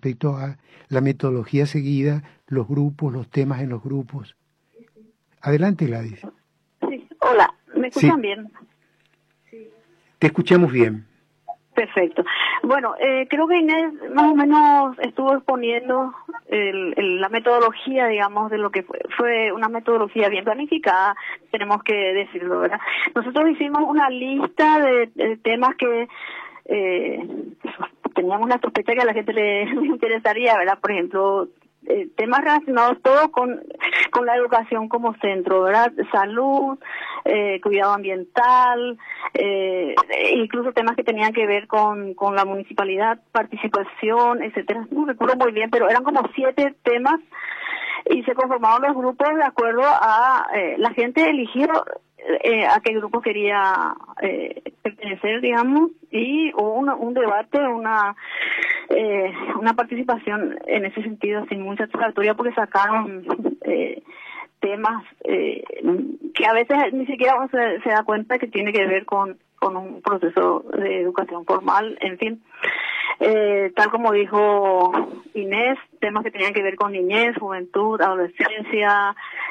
respecto a la metodología seguida, los grupos, los temas en los grupos. Adelante, Gladys. Sí, hola, ¿me escuchan bien? Te escuchamos bien. Perfecto. Bueno, creo que Inés más o menos estuvo exponiendo la metodología, digamos, de lo que fue una metodología bien planificada, tenemos que decirlo, ¿verdad? Nosotros hicimos una lista de temas que teníamos la sospecha que a la gente le interesaría, ¿verdad? Por ejemplo, temas relacionados todos con la educación como centro, ¿verdad? Salud, cuidado ambiental, incluso temas que tenían que ver con la municipalidad, participación, etcétera. No recuerdo muy bien, pero eran como 7 temas y se conformaron los grupos de acuerdo a la gente eligió a qué grupo quería pertenecer, digamos, y hubo un debate, una participación en ese sentido así muy satisfactoria porque sacaron temas que a veces ni siquiera uno se da cuenta que tiene que ver con un proceso de educación formal, en fin. Tal como dijo Inés, temas que tenían que ver con niñez, juventud, adolescencia,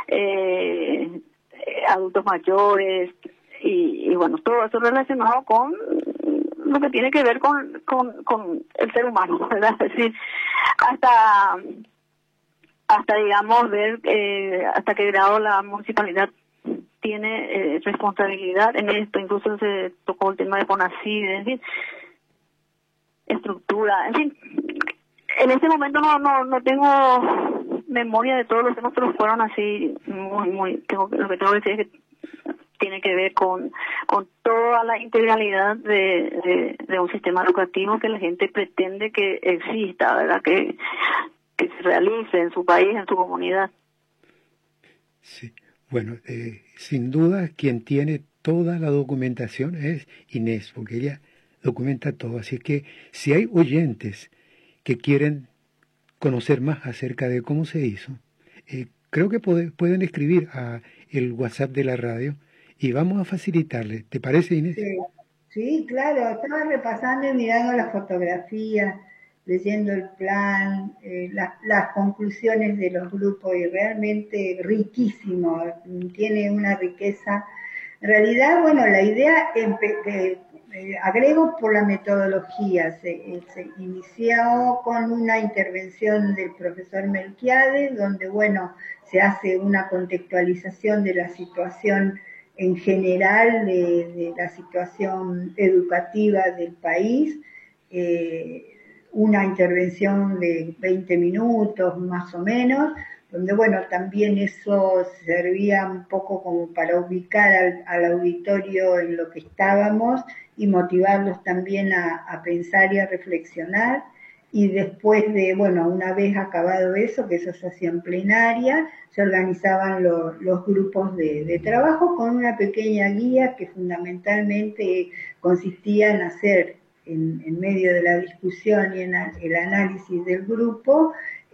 adultos mayores y bueno, todo eso relacionado con lo que tiene que ver con el ser humano, ¿verdad? Es decir, hasta digamos ver hasta qué grado la municipalidad tiene responsabilidad en esto. Incluso se tocó el tema de CONACYT, en fin, estructura, en fin. En este momento no tengo memoria de todos los temas, pero fueron así muy lo que tengo que decir es que tiene que ver con toda la integralidad de un sistema educativo que la gente pretende que exista, ¿verdad? Que se realice en su país, en su comunidad. Sí, bueno, sin duda quien tiene toda la documentación es Inés, porque ella documenta todo. Así que si hay oyentes que quieren conocer más acerca de cómo se hizo, creo que pueden escribir a el WhatsApp de la radio y vamos a facilitarle. ¿Te parece, Inés? Sí, claro, estaba repasando y mirando las fotografías, leyendo el plan, las conclusiones de los grupos y realmente riquísimo, tiene una riqueza. En realidad, bueno, la idea, agrego por la metodología, se inició con una intervención del profesor Melquiades, donde, bueno, se hace una contextualización de la situación en general, de la situación educativa del país, una intervención de 20 minutos más o menos, donde bueno, también eso servía un poco como para ubicar al auditorio en lo que estábamos y motivarlos también a pensar y a reflexionar. Y después de, bueno, una vez acabado eso, que eso se hacía en plenaria, se organizaban los grupos de trabajo con una pequeña guía que fundamentalmente consistía en hacer, en medio de la discusión y en el análisis del grupo,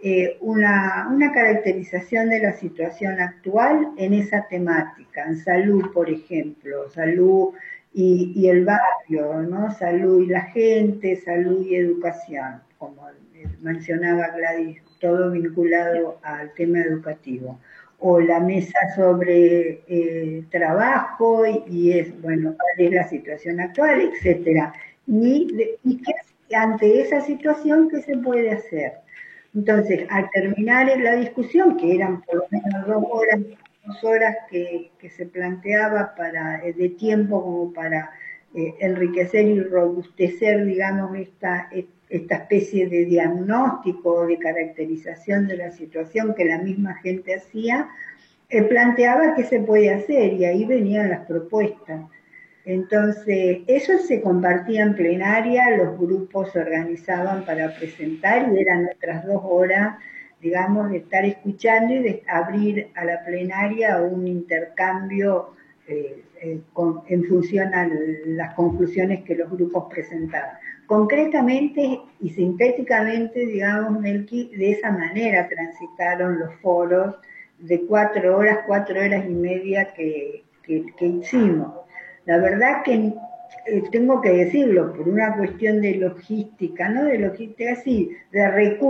una caracterización de la situación actual en esa temática, en salud, por ejemplo, salud y el barrio, ¿no? Salud y la gente, salud y educación, como mencionaba Gladys, todo vinculado al tema educativo. O la mesa sobre trabajo y es, bueno, cuál es la situación actual, etcétera. Y que ante esa situación, ¿qué se puede hacer? Entonces, al terminar la discusión, que eran por lo menos 2 horas que se planteaba de tiempo como para enriquecer y robustecer, digamos, esta especie de diagnóstico, de caracterización de la situación que la misma gente hacía, planteaba qué se puede hacer y ahí venían las propuestas. Entonces, eso se compartía en plenaria, los grupos se organizaban para presentar y eran otras 2 horas, digamos, de estar escuchando y de abrir a la plenaria un intercambio en función a las conclusiones que los grupos presentaban. Concretamente y sintéticamente, digamos, Melqui, de esa manera transitaron los foros de 4 horas, 4 horas y media que hicimos. La verdad que tengo que decirlo, por una cuestión de logística, no de logística, sí, de recursos.